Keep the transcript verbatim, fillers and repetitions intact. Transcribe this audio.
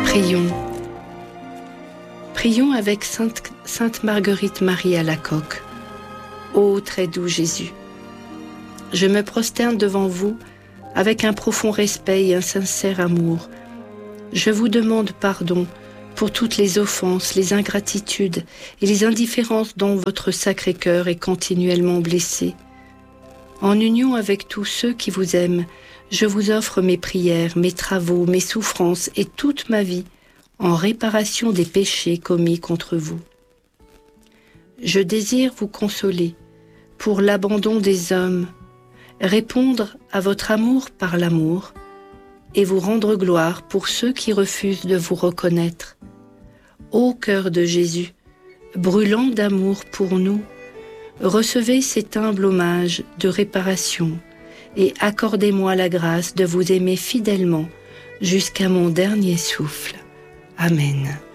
Prions. Prions avec Sainte, Sainte Marguerite Marie Alacoque. Ô très doux Jésus, je me prosterne devant vous avec un profond respect et un sincère amour. Je vous demande pardon pour toutes les offenses, les ingratitudes et les indifférences dont votre sacré cœur est continuellement blessé. En union avec tous ceux qui vous aiment, je vous offre mes prières, mes travaux, mes souffrances et toute ma vie en réparation des péchés commis contre vous. Je désire vous consoler pour l'abandon des hommes, répondre à votre amour par l'amour et vous rendre gloire pour ceux qui refusent de vous reconnaître. Ô cœur de Jésus, brûlant d'amour pour nous, recevez cet humble hommage de réparation et accordez-moi la grâce de vous aimer fidèlement jusqu'à mon dernier souffle. Amen.